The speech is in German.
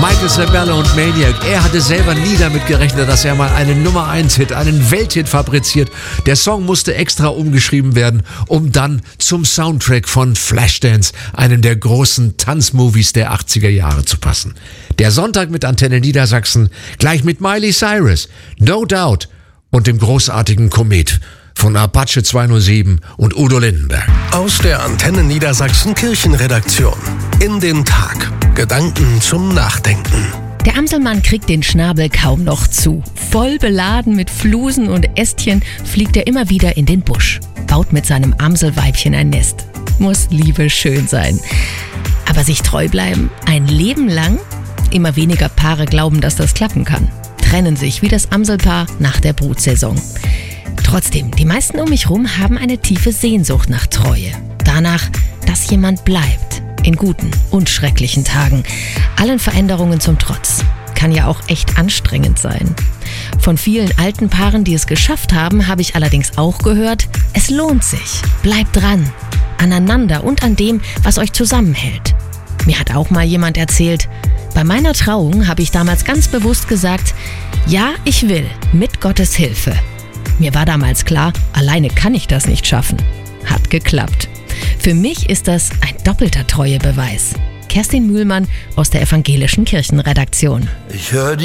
Michael Sabella und Maniac. Er hatte selber nie damit gerechnet, dass er mal einen Nummer-1-Hit, einen Welthit fabriziert. Der Song musste extra umgeschrieben werden, um dann zum Soundtrack von Flashdance, einem der großen Tanzmovies der 80er Jahre, zu passen. Der Sonntag mit Antenne Niedersachsen, gleich mit Miley Cyrus, No Doubt und dem großartigen Komet von Apache 207 und Udo Lindenberg. Aus der Antenne Niedersachsen Kirchenredaktion. In den Tag. Gedanken zum Nachdenken. Der Amselmann kriegt den Schnabel kaum noch zu. Voll beladen mit Flusen und Ästchen fliegt er immer wieder in den Busch. Baut mit seinem Amselweibchen ein Nest. Muss Liebe schön sein. Aber sich treu bleiben? Ein Leben lang? Immer weniger Paare glauben, dass das klappen kann. Trennen sich wie das Amselpaar nach der Brutsaison. Trotzdem, die meisten um mich rum haben eine tiefe Sehnsucht nach Treue. Danach, dass jemand bleibt. In guten und schrecklichen Tagen. Allen Veränderungen zum Trotz. Kann ja auch echt anstrengend sein. Von vielen alten Paaren, die es geschafft haben, habe ich allerdings auch gehört, es lohnt sich. Bleibt dran. Aneinander und an dem, was euch zusammenhält. Mir hat auch mal jemand erzählt, bei meiner Trauung habe ich damals ganz bewusst gesagt, ja, ich will, mit Gottes Hilfe. Mir war damals klar, alleine kann ich das nicht schaffen. Hat geklappt. Für mich ist das ein doppelter Treuebeweis. Kerstin Mühlmann aus der Evangelischen Kirchenredaktion. Ich höre